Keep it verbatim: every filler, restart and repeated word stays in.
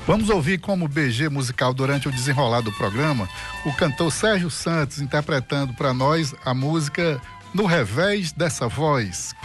Vamos ouvir como B G musical durante o desenrolar do programa, o cantor Sérgio Santos interpretando para nós a música No Revés dessa Voz.